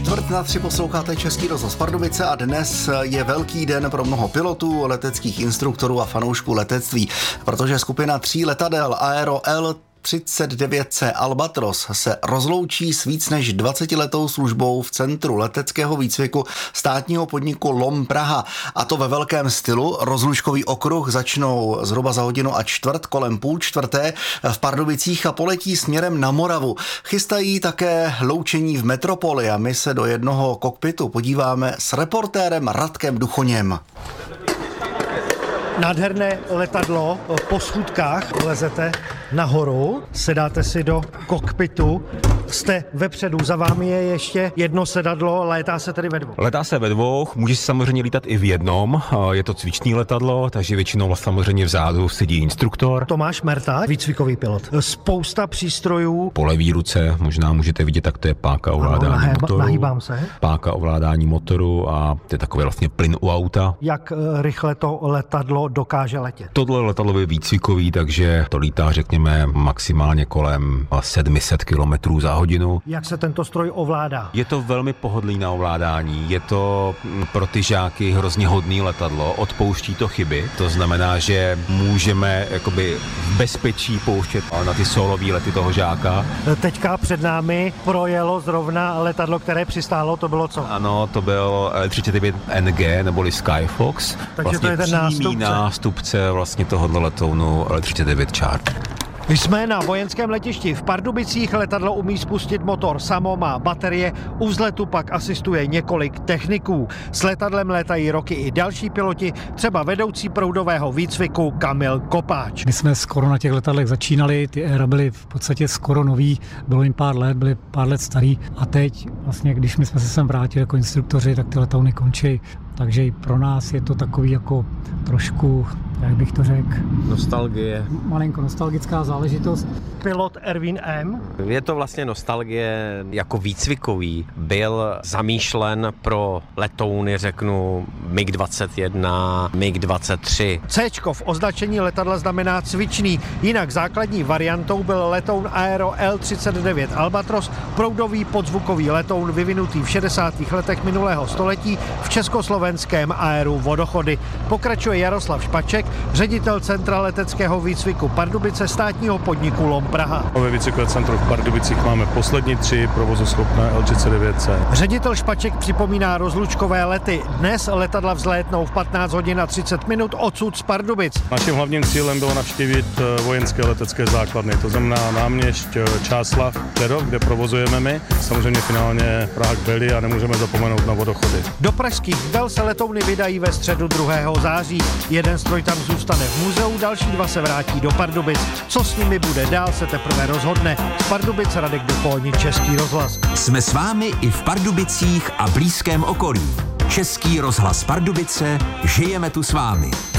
2:45 posloucháte Český rozhlas Pardubice a dnes je velký den pro mnoho pilotů, leteckých instruktorů a fanoušků letectví, protože skupina 3 letadel Aero L39C Albatros se rozloučí s víc než 20letou službou v Centru leteckého výcviku státního podniku LOM Praha. A to ve velkém stylu. Rozlučkový okruh začnou zhruba za 1:15 kolem 3:30 v Pardubicích a poletí směrem na Moravu. Chystají také loučení v metropoli a my se do jednoho kokpitu podíváme s reportérem Radkem Duchoněm. Nádherné letadlo, po schůdkách lezete nahoru, sedáte si do kokpitu, jste vepředu, za vámi je ještě jedno sedadlo, létá se tedy ve dvou. Letá se ve dvou, může si samozřejmě lítat i v jednom, je to cvičný letadlo, takže většinou samozřejmě vzadu sedí instruktor. Tomáš Merta, výcvikový pilot. Spousta přístrojů. Po levý ruce možná můžete vidět, tak to je páka ovládání motoru. Nahýbám se. Páka ovládání motoru a to je takový vlastně plyn u auta. Jak rychle to letadlo dokáže letět? Tohle letadlo je výcvikový, takže to lítá, řekněme, maximálně kolem 700 km za hodinu. Jak se tento stroj ovládá? Je to velmi pohodlný na ovládání, je to pro ty žáky hrozně hodný letadlo, odpouští to chyby, to znamená, že můžeme jakoby v bezpečí pouštět na ty solový lety toho žáka. Teďka před námi projelo zrovna letadlo, které přistálo, to bylo co? Ano, to byl L39NG neboli Skyfox. Takže vlastně to je ten nástupce vlastně tohoto letounu L39 Charter. Jsme na vojenském letišti v Pardubicích, letadlo umí spustit motor samo, má baterie, u vzletu pak asistuje několik techniků. S letadlem létají roky i další piloti, třeba vedoucí proudového výcviku Kamil Kopáč. My jsme skoro na těch letadlech začínali, ty éra byly v podstatě skoro nový, bylo jim pár let, byly pár let starý a teď vlastně, když my jsme se sem vrátili jako instruktoři, tak ty letouny končí. Takže i pro nás je to takový jako trošku, jak bych to řekl, nostalgie. Malinko nostalgická záležitost. Pilot Erwin M. Je to vlastně nostalgie jako výcvikový. Byl zamýšlen pro letouny, řeknu, MiG-21, MiG-23. Cčko v označení letadla znamená cvičný, jinak základní variantou byl letoun Aero L39 Albatros, proudový podzvukový letoun vyvinutý v 60. letech minulého století v československém aeru Vodochody. Pokračuje Jaroslav Špaček, ředitel Centra leteckého výcviku Pardubice státního podniku LOM Praha. Ve výcvikové centru v Pardubicích máme poslední 3 provozuschopné L39C. Ředitel Špaček připomíná rozlučkové lety. Dnes letadla vzlétnou v 15:30 odsud z Pardubic. Naším hlavním cílem bylo navštívit vojenské letecké základny, to znamená Náměšť, Čáslav, Přerov, kde provozujeme my. Samozřejmě finálně Praha k Beli a nemůžeme zapomenout na Vodochody. Do pražských Bel se letouny vydají ve středu 2. září. Jeden stroj tam zůstane v muzeu, další 2 se vrátí do Pardubic. Co s nimi bude dál, se teprve rozhodne. Z Pardubic Radek Duchoň, Český rozhlas. Jsme s vámi i v Pardubicích a blízkém okolí. Český rozhlas Pardubice, žijeme tu s vámi.